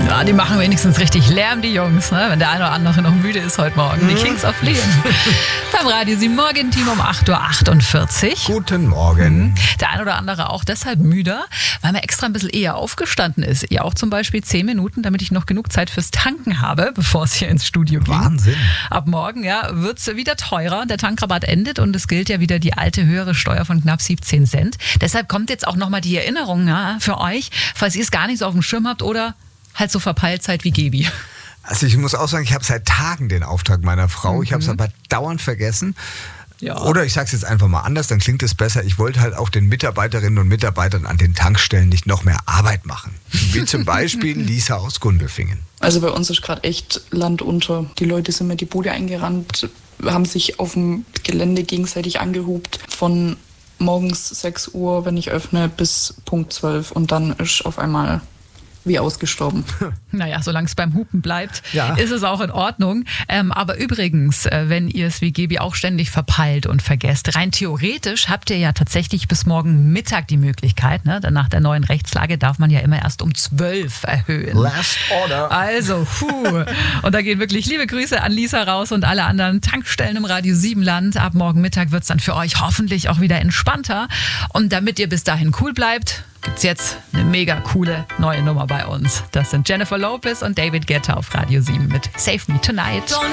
Ja, die machen wenigstens richtig Lärm, die Jungs, ne? Wenn der eine oder andere noch müde ist heute Morgen. Die Kings of Leon. Beim Radio 7 Morgenteam um 8.48 Uhr. Guten Morgen. Der eine oder andere auch deshalb müder, weil man extra ein bisschen eher aufgestanden ist. Ihr auch zum Beispiel 10 Minuten, damit ich noch genug Zeit fürs Tanken habe, bevor es hier ins Studio geht. Wahnsinn. Ab morgen wird es wieder teurer. Der Tankrabatt endet und es gilt ja wieder die alte höhere Steuer von knapp 17 Cent. Deshalb kommt jetzt auch nochmal die Erinnerung für euch, falls ihr es gar nicht so auf dem Schirm habt oder halt so verpeilt seid wie Gebi. Also ich muss auch sagen, ich habe seit Tagen den Auftrag meiner Frau. Ich habe es aber dauernd vergessen. Ja. Oder ich sage es jetzt einfach mal anders, dann klingt es besser. Ich wollte halt auch den Mitarbeiterinnen und Mitarbeitern an den Tankstellen nicht noch mehr Arbeit machen. Wie zum Beispiel Lisa aus Gundelfingen. Also bei uns ist gerade echt Land unter. Die Leute sind mit die Bude eingerannt, haben sich auf dem Gelände gegenseitig angehupt. Von morgens 6 Uhr, wenn ich öffne, bis Punkt 12. Und dann ist auf einmal wie ausgestorben. Naja, solange es beim Hupen bleibt, ja, ist es auch in Ordnung. Aber übrigens, wenn ihr es wie Gebi auch ständig verpeilt und vergesst, rein theoretisch habt ihr ja tatsächlich bis morgen Mittag die Möglichkeit, ne? Denn nach der neuen Rechtslage darf man ja immer erst um 12 erhöhen. Last order. Also, Und da gehen wirklich liebe Grüße an Lisa raus und alle anderen Tankstellen im Radio 7 Land. Ab morgen Mittag wird es dann für euch hoffentlich auch wieder entspannter. Und damit ihr bis dahin cool bleibt, gibt's jetzt eine mega coole neue Nummer bei uns. Das sind Jennifer Lopez und David Guetta auf Radio 7 mit Save Me Tonight.